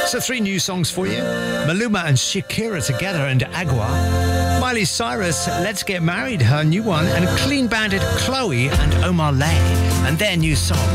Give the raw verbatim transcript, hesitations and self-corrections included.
So three new songs for you. Maluma and Shakira together and Agua. Miley Cyrus, Let's Get Married, her new one. And Clean Bandit, Chloe and Omar Lay and their new song,